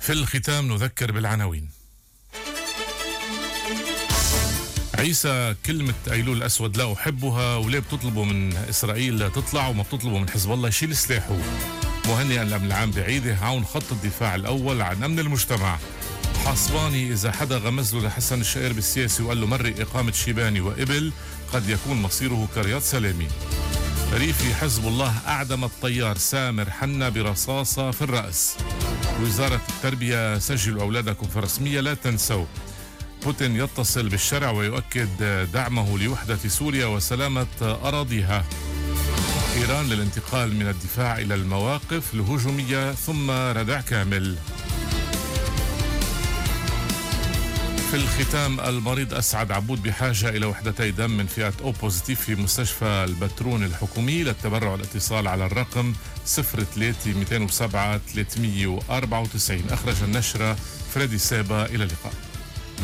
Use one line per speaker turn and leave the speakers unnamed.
في الختام نذكر بالعناوين. عيسى كلمة أيلول الأسود لا أحبها، وليه بتطلبوا من إسرائيل تطلع وما بتطلبوا من حزب الله يشيل سلاحه. مهنئا الأمن العام بعيده عون خط الدفاع الأول عن أمن المجتمع. حصباني إذا حدا غمز له لحسن الشقير بالسياسي وقال له مرق إقامة شيباني وإبل قد يكون مصيره كرياض سلامي. ريفي حزب الله أعدم الطيار سامر حنا برصاصة في الرأس. وزارة التربية سجلوا أولادكم في الرسمية لا تنسوا. بوتين يتصل بالشرع ويؤكد دعمه لوحدة سوريا وسلامة أراضيها. إيران للانتقال من الدفاع إلى المواقف الهجومية ثم ردع كامل. في الختام المريض أسعد عبود بحاجة إلى وحدتي دم من فئة أو بوزيتيف في مستشفى البترون الحكومي. للتبرع والاتصال على الرقم 03 207 394. أخرج النشرة فريدي سابا. إلى اللقاء.